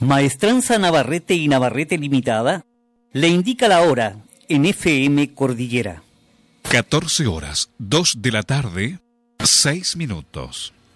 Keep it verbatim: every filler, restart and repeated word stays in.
Maestranza Navarrete y Navarrete Limitada le indica la hora en F M Cordillera. catorce horas, dos de la tarde, seis minutos.